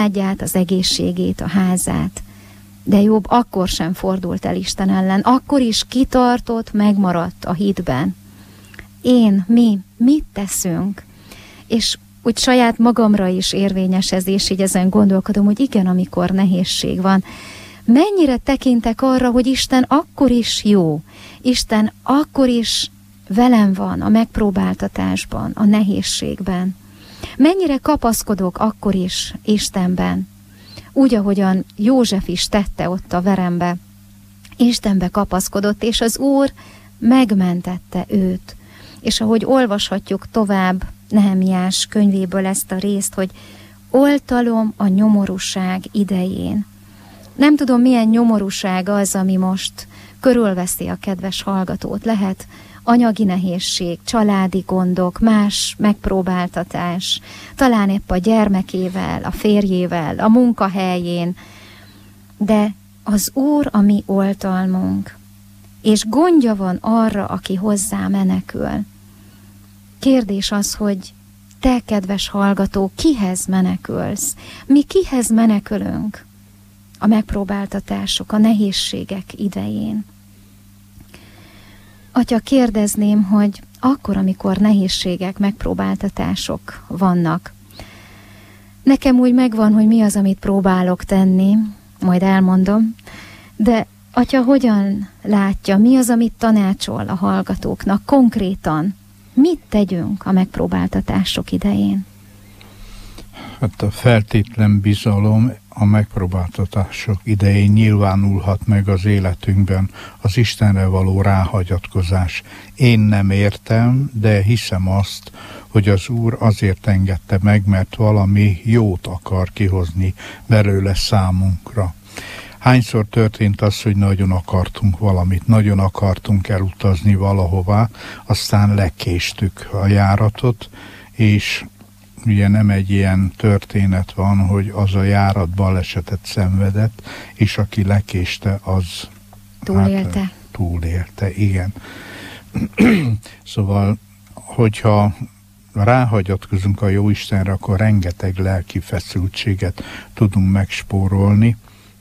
családját, az egészségét, a házát. De Jobb akkor sem fordult el Isten ellen, akkor is kitartott, megmaradt a hitben. Mi mit teszünk? És úgy saját magamra is érvényes ez, és így ezen gondolkodom, hogy igen, amikor nehézség van. Mennyire tekintek arra, hogy Isten akkor is jó, Isten akkor is velem van a megpróbáltatásban, a nehézségben. Mennyire kapaszkodok akkor is Istenben, úgy, ahogyan József is tette ott a verembe. Istenbe kapaszkodott, és az Úr megmentette őt. És ahogy olvashatjuk tovább Nehemiás könyvéből ezt a részt, hogy oltalom a nyomorúság idején. Nem tudom, milyen nyomorúság az, ami most körülveszi a kedves hallgatót. Lehet anyagi nehézség, családi gondok, más megpróbáltatás, talán épp a gyermekével, a férjével, a munkahelyén, de az Úr a mi oltalmunk, és gondja van arra, aki hozzá menekül. Kérdés az, hogy te, kedves hallgató, kihez menekülsz? Mi kihez menekülünk a megpróbáltatások, a nehézségek idején? Atya, kérdezném, hogy akkor, amikor nehézségek, megpróbáltatások vannak, nekem úgy megvan, hogy mi az, amit próbálok tenni, majd elmondom, de Atya hogyan látja, mi az, amit tanácsol a hallgatóknak konkrétan? Mit tegyünk a megpróbáltatások idején? Hát a feltétlen bizalom a megpróbáltatások idején nyilvánulhat meg az életünkben, az Istenre való ráhagyatkozás. Én nem értem, de hiszem azt, hogy az Úr azért engedte meg, mert valami jót akar kihozni belőle számunkra. Hányszor történt az, hogy nagyon akartunk valamit, nagyon akartunk elutazni valahová, aztán lekéstük a járatot, és ugye nem egy ilyen történet van, hogy az a balesetet szenvedett, és aki lekéste, az túlélte. Hát, túlélte, igen. Szóval, hogyha ráhagyatkozunk a Jóistenre, akkor rengeteg lelki feszültséget tudunk megspórolni,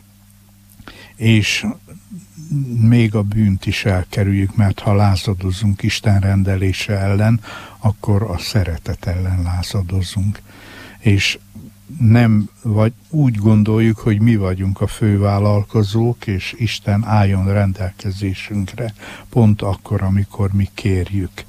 és még a bűnt is elkerüljük, mert ha lázadozunk Isten rendelése ellen, akkor a szeretet ellen lázadozunk. És nem, vagy úgy gondoljuk, hogy mi vagyunk a fővállalkozók, és Isten álljon rendelkezésünkre pont akkor, amikor mi kérjük.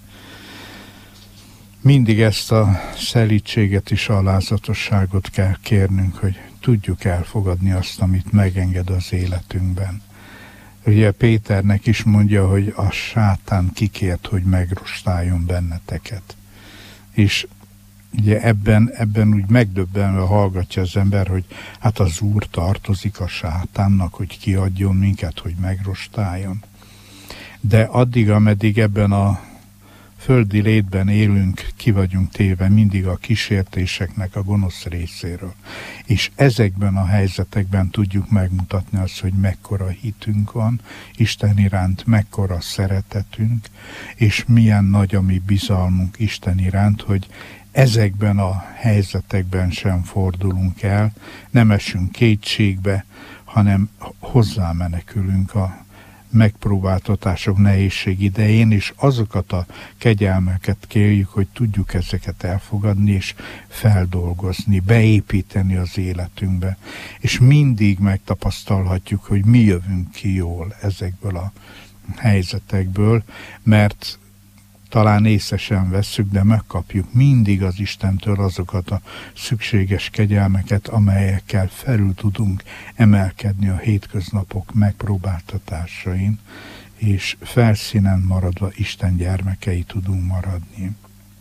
Mindig ezt a szelídséget és alázatosságot kell kérnünk, hogy tudjuk elfogadni azt, amit megenged az életünkben. Ugye Péternek is mondja, hogy a sátán kikért, hogy megrostáljon benneteket. És ugye ebben úgy megdöbbenve hallgatja az ember, hogy hát az Úr tartozik a sátánnak, hogy kiadjon minket, hogy megrostáljon. De addig, ameddig ebben a földi létben élünk, ki vagyunk téve mindig a kísértéseknek a gonosz részéről. És ezekben a helyzetekben tudjuk megmutatni azt, hogy mekkora hitünk van, Isten iránt mekkora szeretetünk, és milyen nagy a mi bizalmunk Isten iránt, hogy ezekben a helyzetekben sem fordulunk el, nem esünk kétségbe, hanem hozzámenekülünk a megpróbáltatások, nehézség idején, és azokat a kegyelmeket kérjük, hogy tudjuk ezeket elfogadni és feldolgozni, beépíteni az életünkbe. És mindig megtapasztalhatjuk, hogy mi jövünk ki jól ezekből a helyzetekből, mert talán észre sem vesszük, de megkapjuk mindig az Istentől azokat a szükséges kegyelmeket, amelyekkel felül tudunk emelkedni a hétköznapok megpróbáltatásain, és felszínen maradva Isten gyermekei tudunk maradni.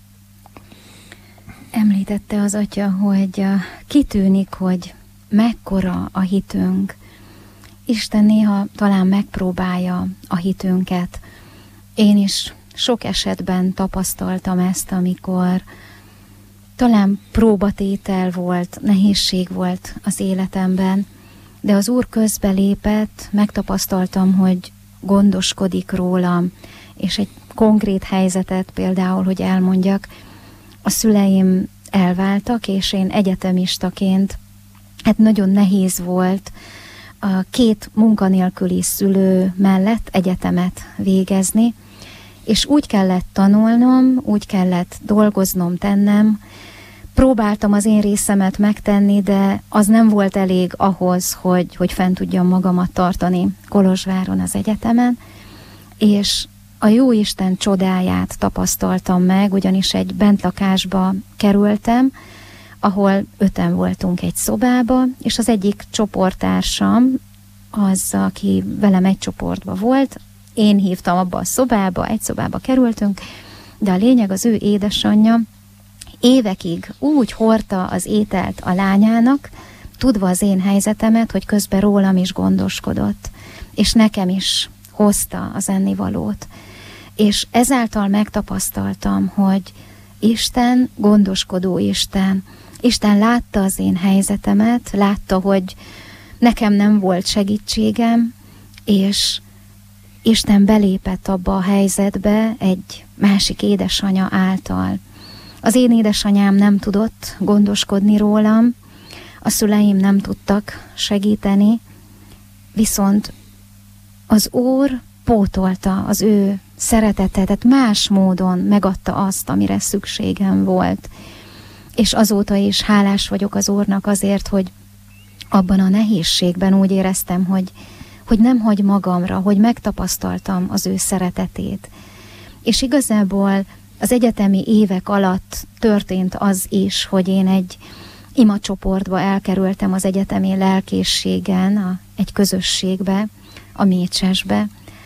Említette az Atya, hogy kitűnik, hogy mekkora a hitünk. Isten néha talán megpróbálja a hitünket. Én is sok esetben tapasztaltam ezt, amikor talán próbatétel volt, nehézség volt az életemben, de az Úr közbelépett, megtapasztaltam, hogy gondoskodik rólam, és egy konkrét helyzetet például, hogy elmondjak, a szüleim elváltak, és én egyetemistaként hát nagyon nehéz volt a 2 munkanélküli szülő mellett egyetemet végezni, és úgy kellett tanulnom, úgy kellett dolgoznom, tennem. Próbáltam az én részemet megtenni, de az nem volt elég ahhoz, hogy fent tudjam magamat tartani Kolozsváron az egyetemen, és a Jóisten csodáját tapasztaltam meg, ugyanis egy bentlakásba kerültem, ahol 5-en voltunk egy szobába, és az egyik csoporttársam, az, aki velem egy csoportba volt, én hívtam abba a szobába, egy szobába kerültünk, de a lényeg, az ő édesanyja évekig úgy hordta az ételt a lányának, tudva az én helyzetemet, hogy közben rólam is gondoskodott, és nekem is hozta az ennivalót. És ezáltal megtapasztaltam, hogy Isten, gondoskodó Isten, Isten látta az én helyzetemet, látta, hogy nekem nem volt segítségem, és Isten belépett abba a helyzetbe egy másik édesanya által. Az én édesanyám nem tudott gondoskodni rólam, a szüleim nem tudtak segíteni, viszont az Úr pótolta az ő szeretetet, más módon megadta azt, amire szükségem volt. És azóta is hálás vagyok az Úrnak azért, hogy abban a nehézségben úgy éreztem, hogy nem hagy magamra, hogy megtapasztaltam az ő szeretetét. És igazából az egyetemi évek alatt történt az is, hogy én egy imacsoportba elkerültem az egyetemi lelkészségen, egy közösségbe, a Mécsesbe,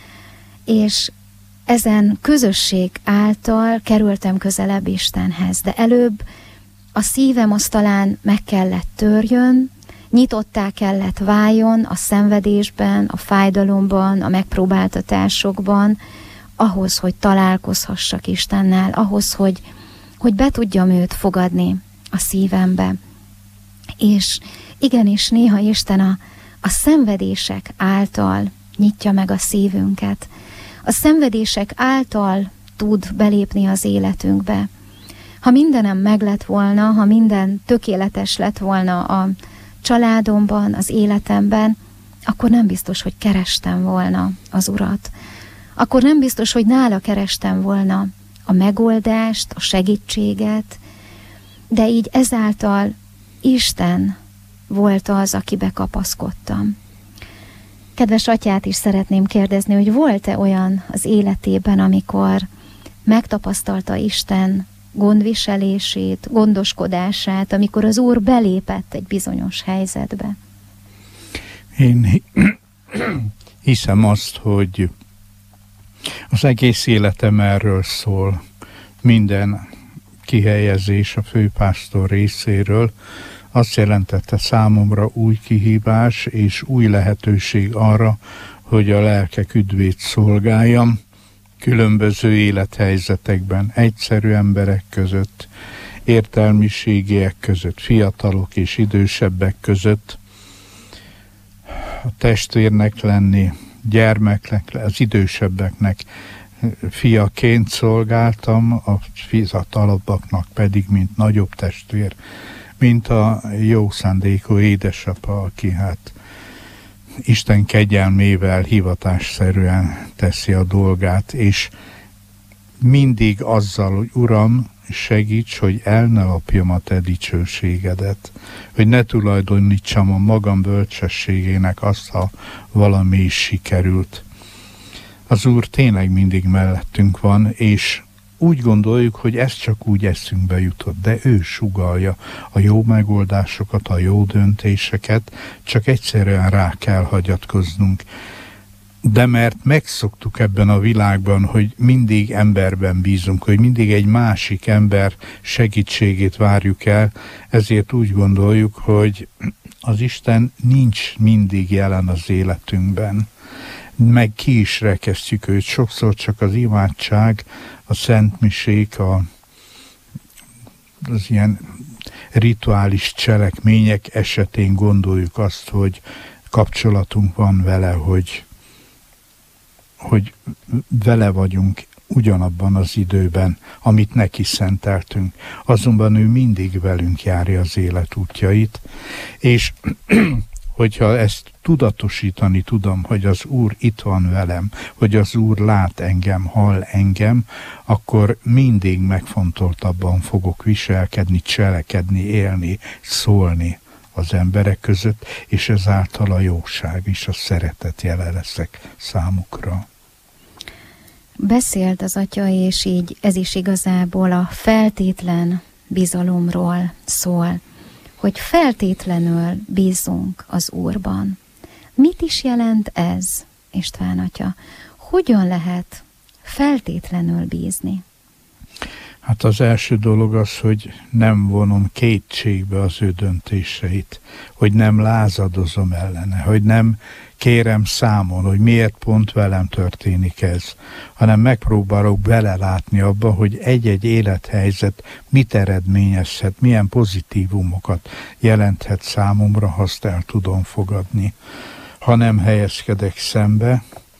és ezen közösség által kerültem közelebb Istenhez, de előbb a szívem az talán meg kellett törjön, nyitottá kellett váljon a szenvedésben, a fájdalomban, a megpróbáltatásokban, ahhoz, hogy találkozhassak Istennel, ahhoz, hogy be tudjam őt fogadni a szívembe. És igenis néha Isten a szenvedések által nyitja meg a szívünket. A szenvedések által tud belépni az életünkbe. Ha mindenem meg lett volna, ha minden tökéletes lett volna a családomban, az életemben, akkor nem biztos, hogy kerestem volna az Urat. Akkor nem biztos, hogy nála kerestem volna a megoldást, a segítséget, de így ezáltal Isten volt az, akibe kapaszkodtam. Kedves atyát is szeretném kérdezni, hogy volt-e olyan az életében, amikor megtapasztalta Isten gondviselését, gondoskodását, amikor az Úr belépett egy bizonyos helyzetbe? Én hiszem azt, hogy az egész életem erről szól. Minden kihelyezés a főpásztor részéről azt jelentette számomra új kihívás és új lehetőség arra, hogy a lelkek üdvét szolgáljam, különböző élethelyzetekben, egyszerű emberek között, értelmiségiek között, fiatalok és idősebbek között, a testvérnek lenni, gyermeknek, az idősebbeknek fiaként szolgáltam, a fiatalabbaknak pedig, mint nagyobb testvér, mint a jó szándékú édesapa, aki hát Isten kegyelmével hivatásszerűen teszi a dolgát, és mindig azzal, hogy Uram, segíts, hogy el ne lopjam a te dicsőségedet, hogy ne tulajdonítsam a magam bölcsességének azt, ha valami is sikerült. Az Úr tényleg mindig mellettünk van, és úgy gondoljuk, hogy ez csak úgy eszünkbe jutott, de ő sugallja a jó megoldásokat, a jó döntéseket, csak egyszerűen rá kell hagyatkoznunk. De mert megszoktuk ebben a világban, hogy mindig emberben bízunk, hogy mindig egy másik ember segítségét várjuk el, ezért úgy gondoljuk, hogy az Isten nincs mindig jelen az életünkben. Meg ki is rekesztjük őt, sokszor csak az imádság, a szentmisék, az ilyen rituális cselekmények esetén gondoljuk azt, hogy kapcsolatunk van vele, hogy vele vagyunk ugyanabban az időben, amit neki szenteltünk. Azonban ő mindig velünk járja az élet útjait, és hogyha ezt tudatosítani tudom, hogy az Úr itt van velem, hogy az Úr lát engem, hall engem, akkor mindig megfontoltabban fogok viselkedni, cselekedni, élni, szólni az emberek között, és ezáltal a jóság és a szeretet jele leszek számukra. Beszélt az Atya, és így ez is igazából a feltétlen bizalomról szól, hogy feltétlenül bízunk az Úrban. Mit is jelent ez, István Atya? Hogyan lehet feltétlenül bízni? Hát az első dolog az, hogy nem vonom kétségbe az ő döntéseit, hogy nem lázadozom ellene, hogy nem kérem számon, hogy miért pont velem történik ez, hanem megpróbálok belelátni abba, hogy egy-egy élethelyzet mit eredményezhet, milyen pozitívumokat jelenthet számomra, ha azt el tudom fogadni. Ha nem helyezkedek szembe,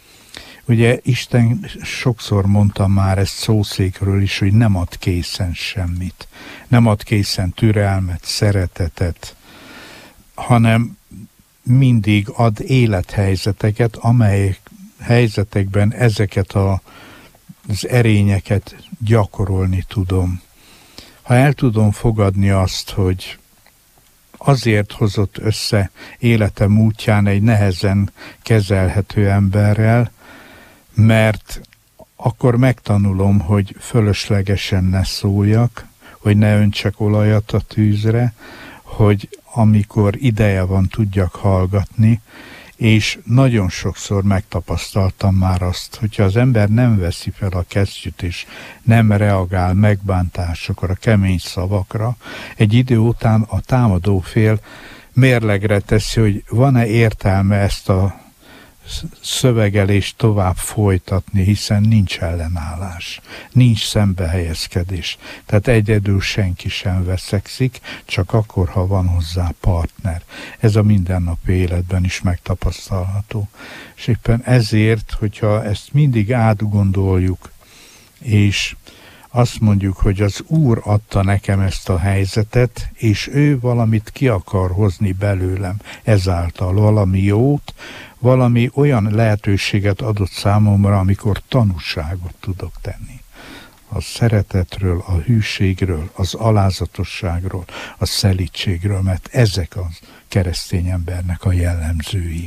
ugye Isten sokszor mondta már ezt szószékről is, hogy nem ad készen semmit. Nem ad készen türelmet, szeretetet, hanem mindig ad élethelyzeteket, amely helyzetekben ezeket az erényeket gyakorolni tudom. Ha el tudom fogadni azt, hogy azért hozott össze életem útján egy nehezen kezelhető emberrel, mert akkor megtanulom, hogy fölöslegesen ne szóljak, hogy ne öntsek olajat a tűzre, hogy amikor ideje van, tudjak hallgatni, és nagyon sokszor megtapasztaltam már azt, hogyha az ember nem veszi fel a kesztyűt, és nem reagál megbántásokra, kemény szavakra, egy idő után a támadó fél mérlegre teszi, hogy van-e értelme ezt a szövegelést tovább folytatni, hiszen nincs ellenállás, nincs szembehelyezkedés. Tehát egyedül senki sem veszekszik, csak akkor, ha van hozzá partner. Ez a mindennapi életben is megtapasztalható. És éppen ezért, hogyha ezt mindig átgondoljuk, és azt mondjuk, hogy az Úr adta nekem ezt a helyzetet, és ő valamit ki akar hozni belőlem ezáltal, valami jót, valami olyan lehetőséget adott számomra, amikor tanúságot tudok tenni. A szeretetről, a hűségről, az alázatosságról, a szelídségről, mert ezek a keresztény embernek a jellemzői.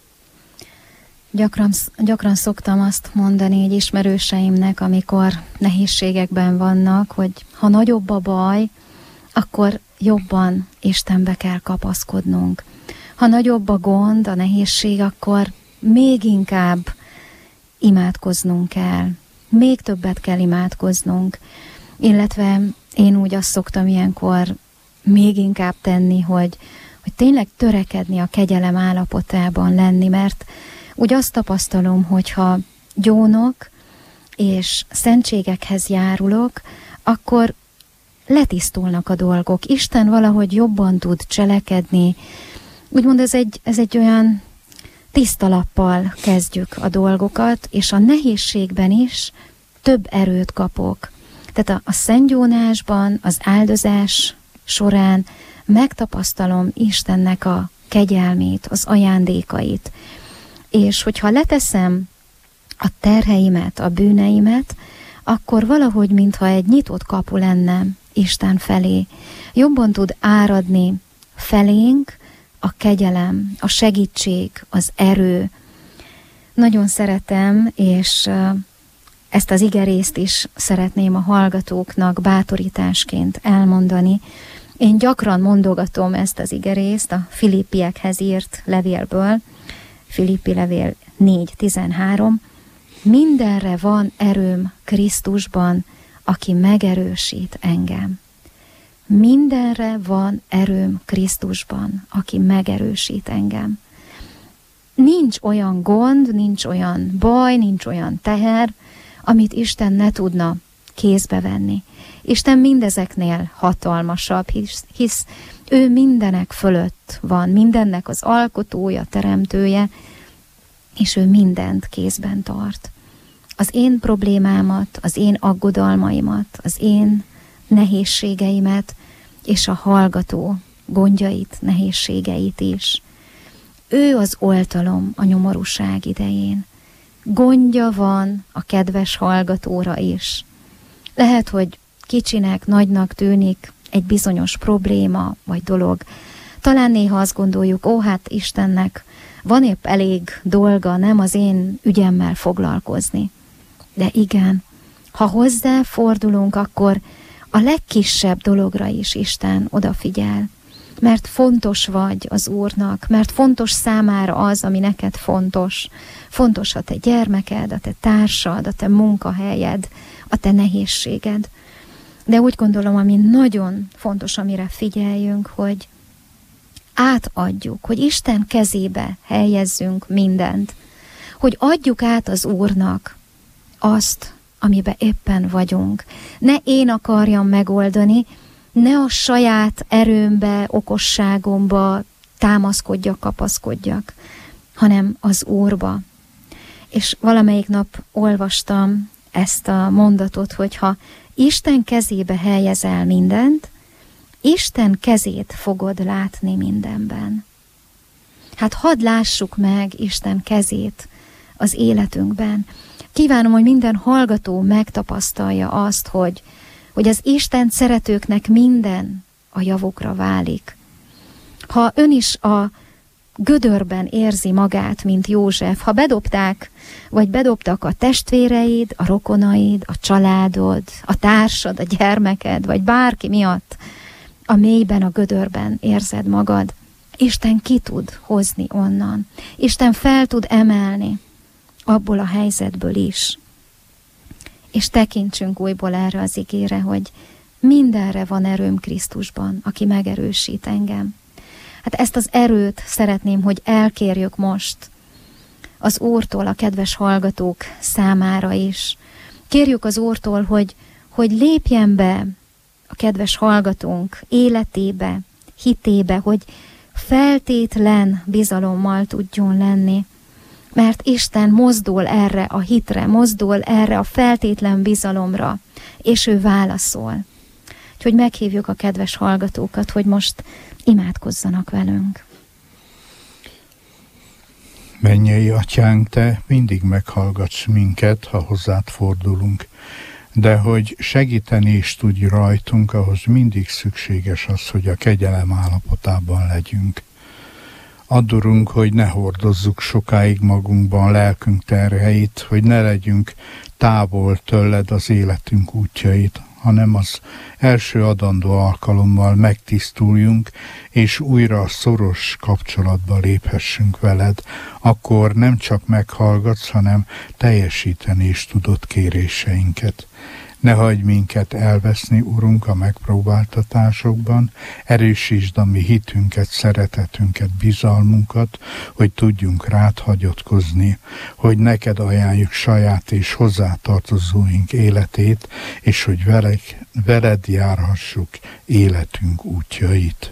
Gyakran szoktam azt mondani egy ismerőseimnek, amikor nehézségekben vannak, hogy ha nagyobb a baj, akkor jobban Istenbe kell kapaszkodnunk. Ha nagyobb a gond, a nehézség, akkor még inkább imádkoznunk kell. Még többet kell imádkoznunk. Illetve én úgy azt szoktam ilyenkor még inkább tenni, hogy tényleg törekedni a kegyelem állapotában lenni, mert úgy azt tapasztalom, hogyha gyónok és szentségekhez járulok, akkor letisztulnak a dolgok. Isten valahogy jobban tud cselekedni. Úgymond ez egy olyan tiszta lappal kezdjük a dolgokat, és a nehézségben is több erőt kapok. Tehát a szentgyónásban, az áldozás során megtapasztalom Istennek a kegyelmét, az ajándékait. És hogyha leteszem a terheimet, a bűneimet, akkor valahogy, mintha egy nyitott kapu lenne Isten felé. Jobban tud áradni felénk a kegyelem, a segítség, az erő. Nagyon szeretem, és ezt az igerészt is szeretném a hallgatóknak bátorításként elmondani. Én gyakran mondogatom ezt az igerészt a Filippiekhez írt levélből, Filippi levél 4.13. Mindenre van erőm Krisztusban, aki megerősít engem. Mindenre van erőm Krisztusban, aki megerősít engem. Nincs olyan gond, nincs olyan baj, nincs olyan teher, amit Isten ne tudna kézbe venni. Isten mindezeknél hatalmasabb, hisz ő mindenek fölött van, mindennek az alkotója, teremtője, és ő mindent kézben tart. az én problémámat, az én aggodalmaimat, az én nehézségeimet, és a hallgató gondjait, nehézségeit is. Ő az oltalom a nyomorúság idején. Gondja van a kedves hallgatóra is. Lehet, hogy kicsinek, nagynak tűnik egy bizonyos probléma vagy dolog. Talán néha azt gondoljuk, hát Istennek van épp elég dolga, nem az én ügyemmel foglalkozni. De igen, ha hozzá fordulunk, akkor a legkisebb dologra is Isten odafigyel. Mert fontos vagy az Úrnak, mert fontos számára az, ami neked fontos. Fontos a te gyermeked, a te társad, a te munkahelyed, a te nehézséged. De úgy gondolom, ami nagyon fontos, amire figyeljünk, hogy átadjuk, hogy Isten kezébe helyezzünk mindent. Hogy adjuk át az Úrnak azt, amiben éppen vagyunk. Ne én akarjam megoldani, ne a saját erőmbe, okosságomba támaszkodjak, kapaszkodjak, hanem az Úrba. És valamelyik nap olvastam ezt a mondatot, hogy ha Isten kezébe helyezel mindent, Isten kezét fogod látni mindenben. Hát hadd lássuk meg Isten kezét az életünkben. Kívánom, hogy minden hallgató megtapasztalja azt, hogy az Isten szeretőknek minden a javukra válik. Ha ön is a gödörben érzi magát, mint József, ha bedobták, vagy bedobtak a testvéreid, a rokonaid, a családod, a társad, a gyermeked, vagy bárki miatt a mélyben, a gödörben érzed magad, Isten ki tud hozni onnan. Isten fel tud emelni abból a helyzetből is. És tekintsünk újból erre az igére, hogy mindenre van erőm Krisztusban, aki megerősít engem. Hát ezt az erőt szeretném, hogy elkérjük most az Úrtól, a kedves hallgatók számára is. Kérjük az Úrtól, hogy lépjen be a kedves hallgatónk életébe, hitébe, hogy feltétlen bizalommal tudjon lenni. Mert Isten mozdul erre a hitre, mozdul erre a feltétlen bizalomra, és ő válaszol. Úgyhogy meghívjuk a kedves hallgatókat, hogy most imádkozzanak velünk. Mennyei Atyánk, Te mindig meghallgatsz minket, ha hozzád fordulunk, de hogy segíteni is tudj rajtunk, ahhoz mindig szükséges az, hogy a kegyelem állapotában legyünk. Add, Urunk, hogy ne hordozzuk sokáig magunkban lelkünk terheit, hogy ne legyünk távol tőled az életünk útjait, hanem az első adandó alkalommal megtisztuljunk, és újra szoros kapcsolatba léphessünk veled. Akkor nem csak meghallgatsz, hanem teljesíteni is tudod kéréseinket. Ne hagyj minket elveszni, Urunk, a megpróbáltatásokban, erősítsd a mi hitünket, szeretetünket, bizalmunkat, hogy tudjunk rád hagyatkozni, hogy neked ajánljuk saját és hozzátartozóink életét, és hogy veled járhassuk életünk útjait.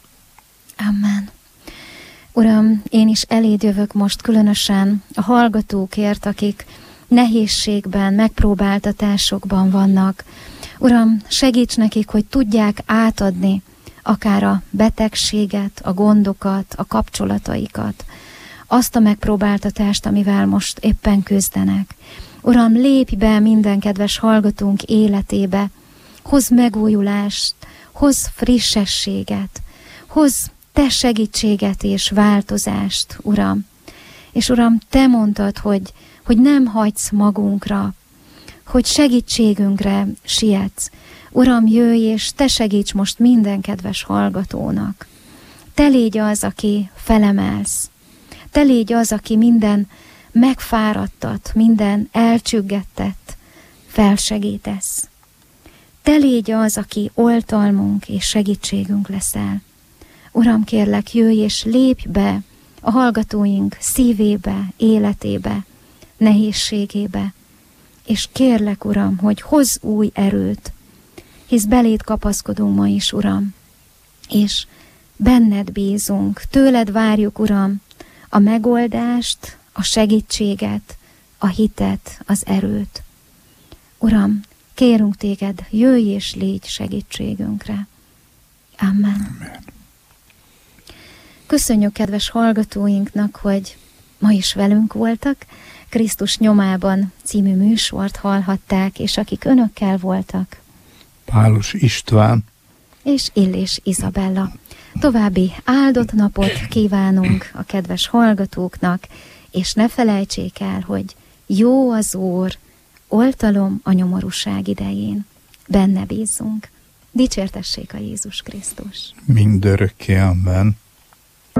Amen. Uram, én is eléd jövök most különösen a hallgatókért, akik nehézségben, megpróbáltatásokban vannak. Uram, segíts nekik, hogy tudják átadni akár a betegséget, a gondokat, a kapcsolataikat, azt a megpróbáltatást, amivel most éppen küzdenek. Uram, lépj be minden kedves hallgatónk életébe, hozz megújulást, hozz frissességet, hozz te segítséget és változást, Uram. És Uram, te mondtad, hogy nem hagysz magunkra, hogy segítségünkre sietsz. Uram, jöjj, és te segíts most minden kedves hallgatónak. Te légy az, aki felemelsz. Te légy az, aki minden megfáradtat, minden elcsüggettett felsegítesz. Te légy az, aki oltalmunk és segítségünk leszel. Uram, kérlek, jöjj és lépj be a hallgatóink szívébe, életébe, nehézségébe, és kérlek, Uram, hogy hozz új erőt, hisz beléd kapaszkodunk ma is, Uram, és benned bízunk, tőled várjuk, Uram, a megoldást, a segítséget, a hitet, az erőt. Uram, kérünk téged, jöjj és légy segítségünkre. Amen. Amen. Köszönjük kedves hallgatóinknak, hogy ma is velünk voltak. Krisztus nyomában című műsort hallhatták, és akik önökkel voltak. Pálus István És Illés Izabella. További áldott napot kívánunk a kedves hallgatóknak, és ne felejtsék el, hogy jó az Úr, oltalom a nyomorúság idején. Benne bízzunk. Dicsértessék a Jézus Krisztus. mindörökké, amen.